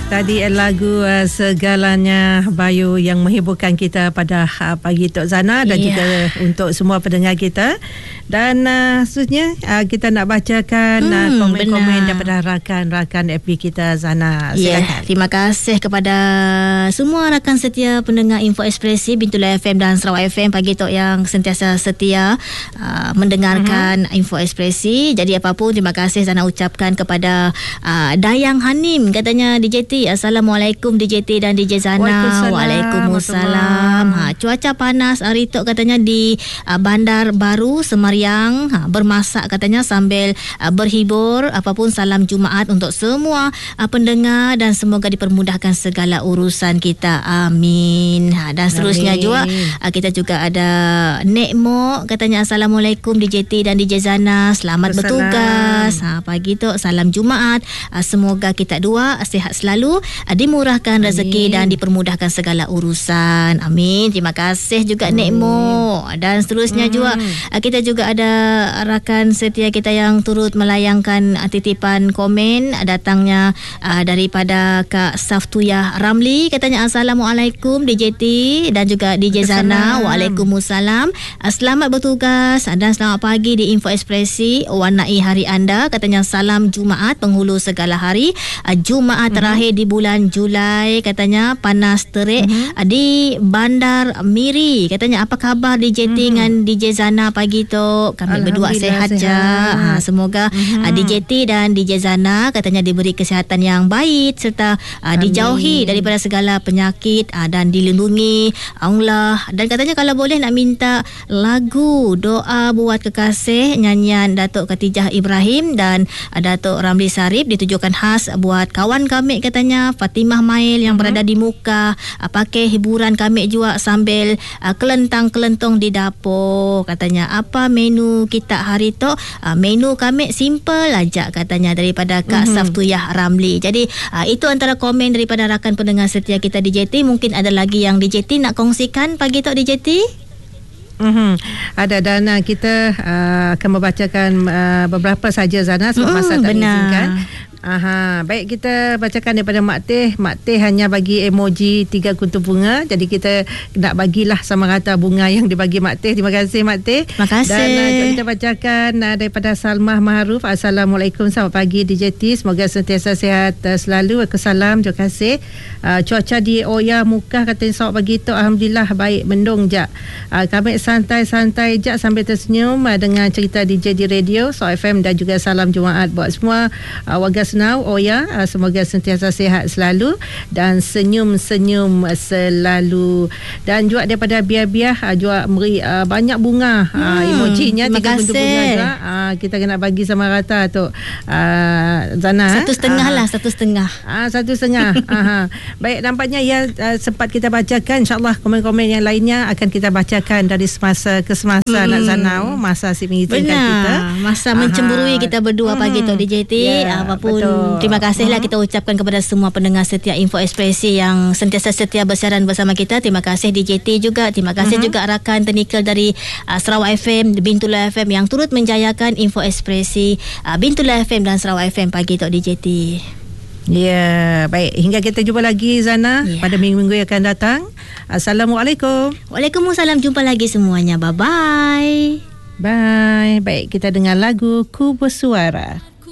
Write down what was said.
Tadi lagu Segalanya Bayu yang menghiburkan kita pada pagi Tok Zana dan juga untuk semua pendengar kita. Dan seterusnya kita nak bacakan komen-komen daripada rakan-rakan FB kita, Zana. Silakan. Terima kasih kepada semua rakan setia pendengar Info Ekspresi Bintula FM dan Sarawak FM pagi Tok yang sentiasa setia mendengarkan Info Ekspresi. Jadi apapun, terima kasih Zana ucapkan kepada Dayang Hanim, katanya DJT, Assalamualaikum DJT dan DJ Zana. Waalaikumsalam. Cuaca panas hari Tok katanya di Bandar Baru Semariang, bermasak katanya sambil berhibur. Apapun, salam Jumaat untuk semua pendengar dan semoga dipermudahkan segala urusan kita. Amin. Dan seterusnya juga kita juga ada Nek Mok, katanya Assalamualaikum DJT dan DJ Zana, selamat bertugas. Pagi Tok, salam Jumaat. Semoga kita dua sihat selalu, dimurahkan rezeki dan dipermudahkan segala urusan. Amin. Terima kasih juga Nek Mo. Dan seterusnya juga kita juga ada rakan setia kita yang turut melayangkan titipan komen datangnya daripada Kak Saftuyah Ramli, katanya Assalamualaikum DJT dan juga DJ Zana. Waalaikumsalam. Selamat bertugas dan selamat pagi di Info Ekspresi, warnai hari anda, katanya salam Jumaat penghulu segala hari, Jumaat terakhir di bulan Julai, katanya panas terik di Bandar Miri, katanya apa khabar DJ dengan DJ Zana pagi tu? Kami berdua sehat je. Semoga DJ T dan DJ Zana katanya diberi kesihatan yang baik serta dijauhi daripada segala penyakit dan dilindungi Allah. Dan katanya kalau boleh nak minta lagu doa buat kekasih nyanyian Datuk Khatijah Ibrahim dan Datuk Ramli Sarip, ditujukan khas buat kawan kami, katanya Fatimah Mail yang berada di muka, pakai hiburan kami juga sambil kelentang-kelentong di dapur. Katanya apa menu kita hari tu? Menu kami simple aja, katanya daripada Kak Saftuyah Ramli. Jadi itu antara komen daripada rakan pendengar setia kita DJT. Mungkin ada lagi yang DJT nak kongsikan pagi tu DJT? Ada, dan kita akan membacakan beberapa saja Zana sebab masa tak izinkan. Baik, kita bacakan daripada Mak Teh. Mak Teh hanya bagi emoji 3 kuntum bunga. Jadi kita nak bagilah sama rata bunga yang dibagi Mak Teh. Terima kasih Mak Teh. Terima kasih. Dan kita bacakan daripada Salmah Maharuf. Assalamualaikum, selamat pagi DJT. Semoga sentiasa sihat selalu. Waalaikumsalam. Terima kasih. Cuaca di Oya Mukah katanya selamat pagi tu. Alhamdulillah baik, mendung je. Kami santai-santai je sambil tersenyum dengan cerita DJ di radio So FM, dan juga salam Jumaat buat semua warga Senau Oya. Semoga sentiasa sihat selalu dan senyum-senyum selalu. Dan juga daripada Biar-Biar juga beri banyak bunga, emojinya 3 kuntum bunga juga. Kita kena bagi sama rata tu Zana. 1.5 lah, 1.5. 1.5. Baik, nampaknya yang sempat kita bacakan. InsyaAllah komen-komen yang lainnya akan kita bacakan dari semasa ke semasa nak Zanau, masa asyik mengizinkan kita. Masa mencemburui kita berdua pagi tu DJT. Apapun, terima kasihlah kita ucapkan kepada semua pendengar setia Info Ekspresi yang sentiasa setia bersiaran bersama kita. Terima kasih DJT juga. Terima kasih juga rakan teknikal dari Sarawak FM, Bintula FM yang turut menjayakan Info Ekspresi Bintula FM dan Sarawak FM pagi tu DJT. Baik, hingga kita jumpa lagi Zana pada minggu-minggu yang akan datang. Assalamualaikum. Waalaikumsalam. Jumpa lagi semuanya. Bye-bye. Bye. Baik, kita dengar lagu Ku Bersuara.